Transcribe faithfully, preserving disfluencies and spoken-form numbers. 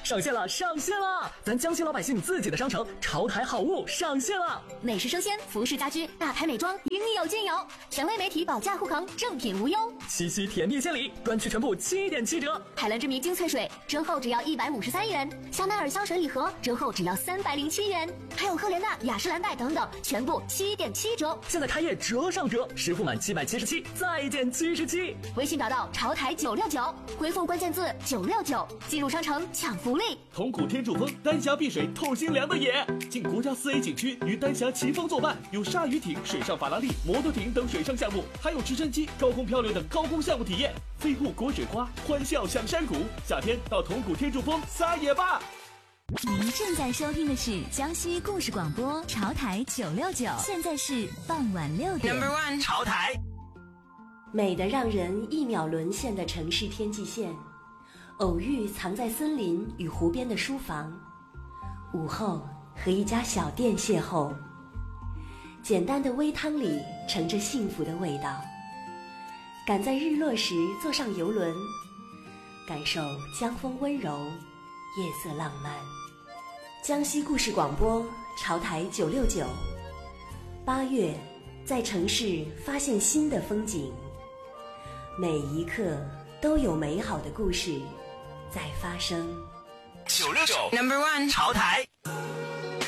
上线了，上线了！咱江西老百姓自己的商城潮台好物上线了， 美食生鲜、服饰家居、大牌美妆，应有尽有。权威媒体保价护航，正品无忧。 七夕甜蜜献礼，专区全部七点七折。 海蓝之谜精粹水折后只要一百五十三元，香奈儿香水礼盒折后只要三百零七元，还有赫莲娜、雅诗兰黛等等，全部七点七折。 现在开业折上折，实付满七百七十七再减七十七。 微信找到潮台九六九，回复关键字九六九，进入商城抢福利。 同古天柱峰，丹霞碧水透心凉的野。进国家四 A 景区，与丹霞齐峰作伴，有鲨鱼艇、水上法拉利、摩托艇等水上项目，还有直升机、高空漂流等高空项目体验。飞瀑过水花，欢笑享山谷。夏天到同古天柱峰撒野吧！ 您正在收听的是江西故事广播潮台九六九，现在是傍晚六点。 Number one， 潮台。 美得让人一秒沦陷的城市天际线，偶遇藏在森林与湖边的书房，午后和一家小店邂逅，简单的微汤里盛着幸福的味道。赶在日落时坐上游轮，感受江风温柔，夜色浪漫。江西故事广播潮台九六九，八月在城市发现新的风景，每一刻都有美好的故事在发生。 九六九 Number one， 潮台。